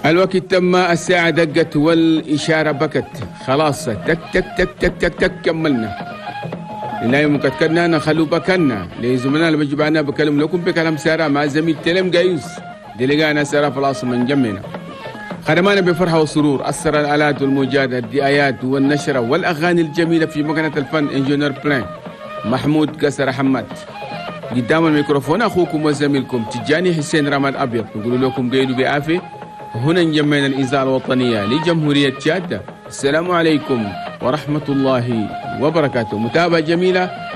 الوقت تم، الساعة دقت والإشارة بكت، خلاص تك تك تك تك تك تك كملنا. لله مكتكرنا نخلو بكنا لزمنا اللي بجيب عنا بكلم لكم بكلام سارة مع زميل تلم جايوس دلقانا سارة في الأصل من جمنا. خدمانا بفرحة وسرور، أثر الآلات والموجات، الدعايات والنشرة والأغاني الجميلة في مكنة الفن إنجنير بلان محمود قصر حماد. قدام الميكروفون أخوكم وزميلكم تجاني حسين رماد أبيض، نقول لكم قيدوا بعافية. هنا نجمعنا الإذاعة الوطنية لجمهورية تشاد. السلام عليكم ورحمة الله وبركاته. متابعة جميلة